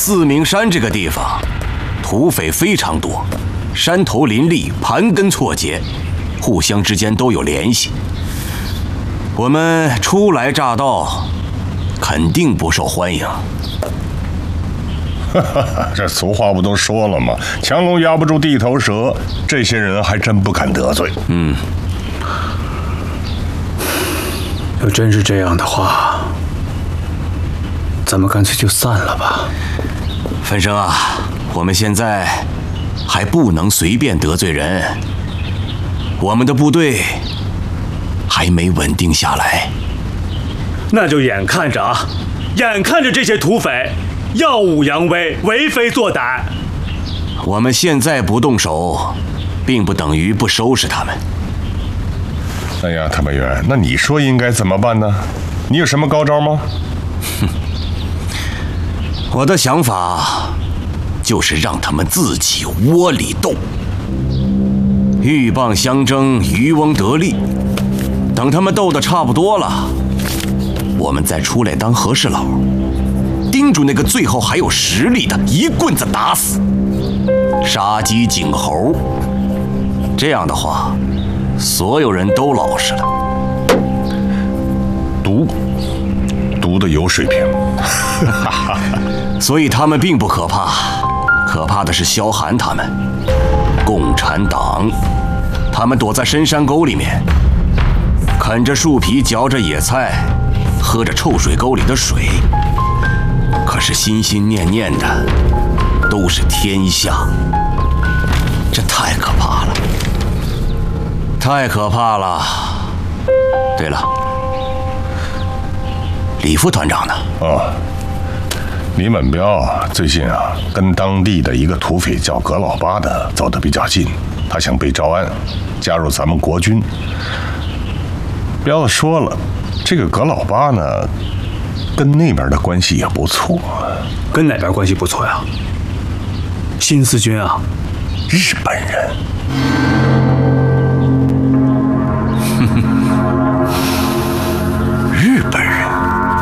四明山这个地方，土匪非常多，山头林立，盘根错节，互相之间都有联系。我们初来乍到，肯定不受欢迎。 这俗话不都说了吗？强龙压不住地头蛇，这些人还真不敢得罪。 要真是这样的话，咱们干脆就散了吧。 范生啊，我们现在还不能随便得罪人，我们的部队还没稳定下来。 那就眼看着这些土匪耀武扬威，为非作歹。 我们现在不动手，并不等于不收拾他们。 哎呀，特派员，那你说应该怎么办呢？你有什么高招吗？ 我的想法就是让他们自己窝里斗，鹬蚌相争，渔翁得利。等他们斗得差不多了，我们再出来当和事佬，盯住那个最后还有实力的，一棍子打死，杀鸡儆猴。这样的话，所有人都老实了。毒的有水平，所以他们并不可怕，可怕的是萧寒他们，共产党。他们躲在深山沟里面，啃着树皮，嚼着野菜，喝着臭水沟里的水，可是心心念念的都是天下。这太可怕了，太可怕了。对了，李副团长呢？ 李满彪最近跟当地的一个土匪叫葛老八的走得比较近，他想被招安，加入咱们国军。彪子说了，这个葛老八呢，跟那边的关系也不错。 跟哪边关系不错呀？新四军啊， 日本人。